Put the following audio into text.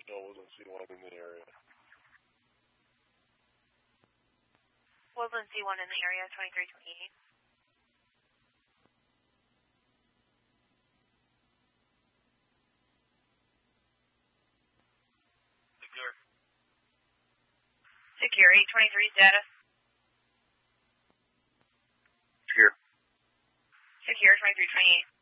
No, I wasn't C1 in the area. Wasn't C1 in the area, 2328. Secure. Secure, 823 status. Secure. Secure, 2328.